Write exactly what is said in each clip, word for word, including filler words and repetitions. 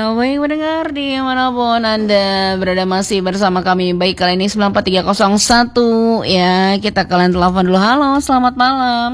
baik mendengar dimanapun Anda berada masih bersama kami. Baik, kali ini sembilan empat tiga nol satu ya. Kita kalian telepon dulu. Halo, selamat malam.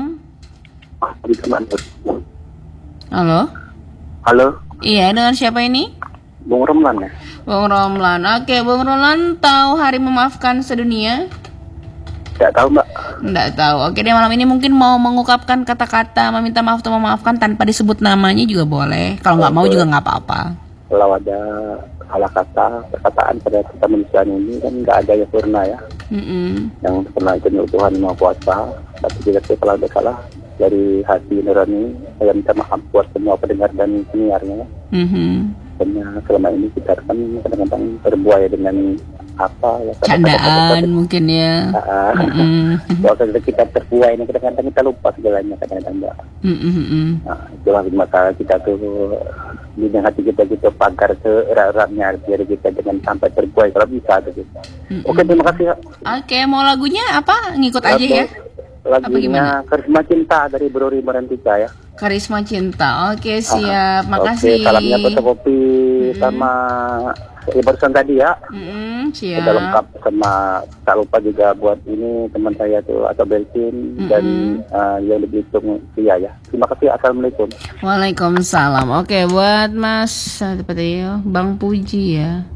Halo. Halo. Iya, dengan siapa ini? Bung Romlan ya. Bung Romlan. Oke, Bung Romlan, tahu Hari Memaafkan Sedunia? Tidak tahu mbak. Tidak tahu. Oke, deh, malam ini mungkin mau mengungkapkan kata-kata meminta maaf atau memaafkan tanpa disebut namanya juga boleh. Kalau nggak mau juga nggak apa-apa. Kalau ada salah kata, perkataan pada kita manusia ini kan nggak ada yang sempurna ya. Mm-mm. Yang pernah itu Tuhan Maha Kuasa. Tapi kita tuh kalau ada salah dari hati nurani, saya minta maaf buat semua pendengar dan penyiarnya. Mm-hmm. Karena selama ini kita kan kadang-kadang terbuai dengan apa ya, candaan mungkin ya. Uh, mm-hmm. Kalau kita terbuai ini kadang-kadang kita lupa segalanya kadang-kadang mbak. Mm-hmm. Nah, itulah maka kita tuh di hati kita kita pagar seerat-eratnya biar kita jangan sampai terbuai kalau bisa gitu. Mm-hmm. Oke, terima kasih ya. Oke, mau lagunya apa? Ngikut aja Lagu, ya. Lagunya Karisma Cinta dari Bro Rimarantika ya. Karisma Cinta. Oke, siap. Uh, Makasih. Oke, salamnya buat kopi mm-hmm. sama ya, barusan tadi ya. Mm-hmm, siap. Udah lengkap sama tak lupa juga buat ini teman saya tuh atau Belkin mm-hmm. dan uh, yang di Belitung dia ya. Terima kasih. Assalamualaikum. Waalaikumsalam. Oke, buat Mas seperti Bang Puji ya.